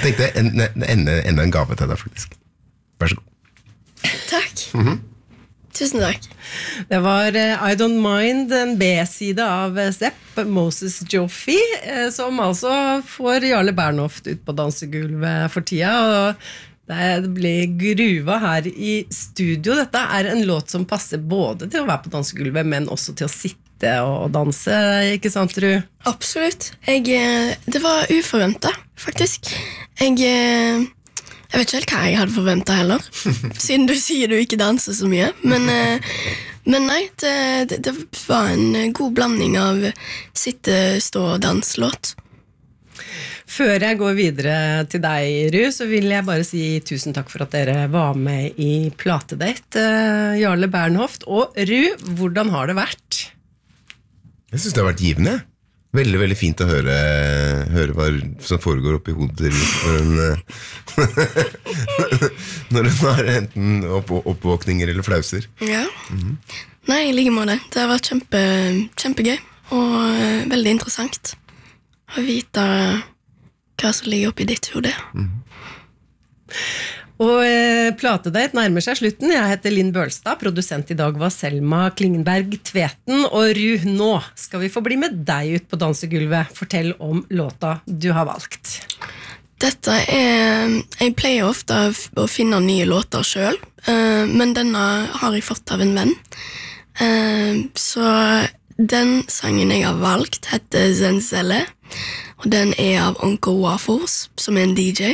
Jeg tenkte enda en gave til deg faktisk. Vær så god. Takk. Tusen takk. Det var I Don't Mind, en B-side av Sepp, Moses Joffe, som altså får Jarle Bernhoft ut på dansegulvet for tida, og det blir gruva her i studio. Dette er en låt som passer både til å være på dansegulvet, men også til å sitte og danse, ikke sant, Ru? Absolutt. Det var uforventet, faktisk. Jeg vet ikke helt hva jeg hadde forventet heller, siden du sier du ikke danser så mye. Men nei, det var en god blanding av sitte, stå og danslåt. Før jeg går videre til deg, Ru, så vil jeg bare si tusen takk for at dere var med i Platedate. Jarle Bernhoft og Ru, hvordan har det vært? Jeg synes det har vært givende. Veldig, veldig fint å høre hva som foregår oppi hodet når hun har enten oppvåkninger eller flauser. Ja. Nei, i like måte. Det har vært kjempegøy og veldig interessant å vite hva som ligger oppi ditt hode. Og Platedate nærmer seg slutten. Jeg heter Linn Bølstad, produsent i dag var Selma Klingenberg Tveten, og Ru, nå skal vi få bli med deg ut på dansegulvet. Fortell om låta du har valgt. Jeg pleier ofte å finne nye låter selv, men denne har jeg fått av en venn. Så den sangen jeg har valgt heter Zenzele, og den er av Uncle Waffles, som er en DJ.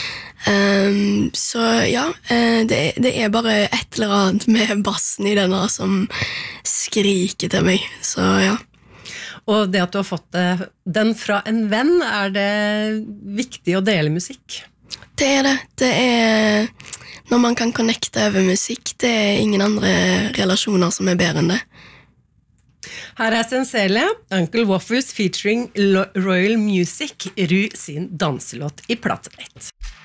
Så ja, det er bare et eller annet med bassen i denne som skriker til meg, så ja. Og det at du har fått den fra en venn, er det viktig å dele musikk? Det er det. Det er når man kan connecte over musikk, det er ingen andre relasjoner som er bedre enn det. Her er Zenzele, Uncle Waffles featuring Royal Music, Ru sin danselåt i Platedate.